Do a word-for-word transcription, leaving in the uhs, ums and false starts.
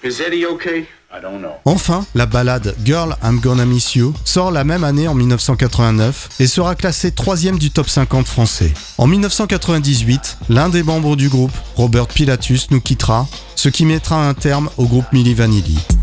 Is Eddie okay? I don't know. Enfin, la ballade Girl I'm Gonna Miss You sort la même année en dix-neuf cent quatre-vingt-neuf et sera classée troisième du top cinquante français. En dix-neuf cent quatre-vingt-dix-huit, l'un des membres du groupe, Robert Pilatus, nous quittera, ce qui mettra un terme au groupe Milli Vanilli.